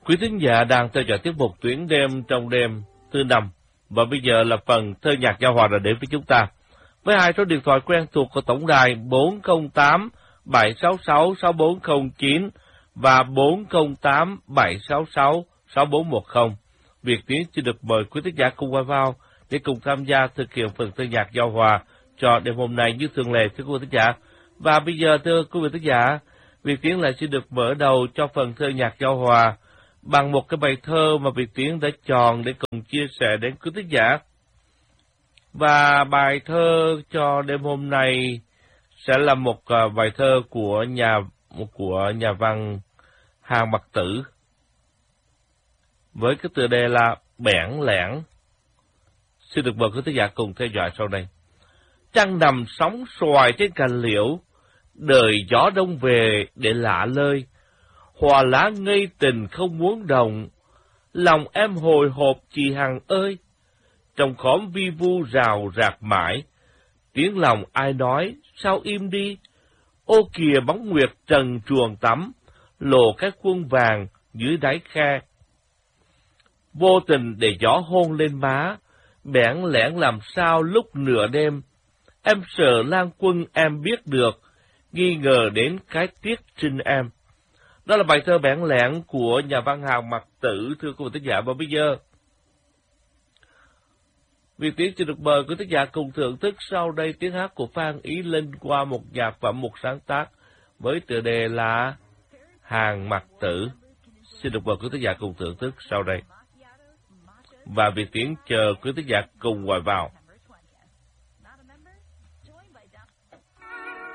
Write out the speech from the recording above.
Quý thính giả đang theo dõi tiết mục Tuyến đêm trong đêm thứ năm, và bây giờ là phần thơ nhạc giao hòa đã đến với chúng ta. Với hai số điện thoại quen thuộc của tổng đài 408 766 6409 và 408 766 6410. Việt Tiến xin được mời quý thính giả cùng quay vào để cùng tham gia thực hiện phần thơ nhạc giao hòa cho đêm hôm nay như thường lệ, thưa quý thính giả. và bây giờ thưa quý vị thính giả, Việt Tiến lại xin được mở đầu cho phần thơ nhạc giao hòa bằng một cái bài thơ mà Việt Tiến đã chọn để cùng chia sẻ đến quý thính giả. Và bài thơ cho đêm hôm nay sẽ là một bài thơ của nhà văn Hàn Mặc Tử, với cái tựa đề là Bẽn Lẽn. Xin được mời quý thính giả cùng theo dõi sau đây. Trăng nằm sóng xoài trên cành liễu, đời gió đông về để lạ lơi. Hòa lá ngây tình không muốn đồng, lòng em hồi hộp chị Hằng ơi. Trong khóm vi vu rào rạc mãi, tiếng lòng ai nói sao im đi. Ô kìa bóng nguyệt trần truồng tắm, lộ cái khuôn vàng dưới đáy khe. Vô tình để gió hôn lên má, bẽn lẽn làm sao lúc nửa đêm. Em sợ Lan Quân em biết được, nghi ngờ đến cái tiếc trinh em. Đó là bài thơ Bẽn Lẽn của nhà văn Hàn Mặc Tử, thưa quý vị thính giả. Và bây giờ, Việt Tiến xin được mời quý thính giả cùng thưởng thức sau đây tiếng hát của Phan Ý Linh qua một nhạc phẩm, một sáng tác với tựa đề là Hàn Mặc Tử. Xin được mời quý thính giả cùng thưởng thức sau đây. Và Việt Tiến chờ quý thính giả cùng gọi vào.